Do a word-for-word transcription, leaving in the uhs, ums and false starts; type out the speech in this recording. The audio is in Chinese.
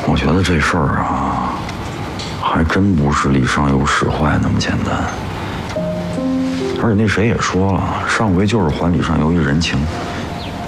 我觉得这事儿啊，还真不是李尚友使坏那么简单。而且那谁也说了，上回就是还李尚友一人情，